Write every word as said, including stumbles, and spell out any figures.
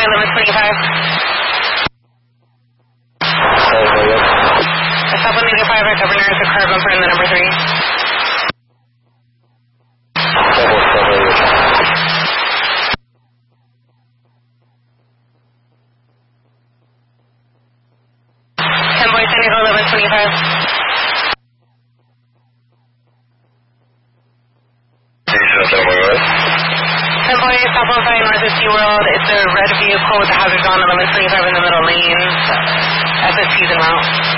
eleven twenty-five. Stop on negative five at Governor, the car bumper in the number three. ten boy, San Diego, eleven twenty-five. ten boy, stop on five North of SeaWorld. It's a red vehicle with the hazards on, eleven twenty-five in the middle lane. That's a season route.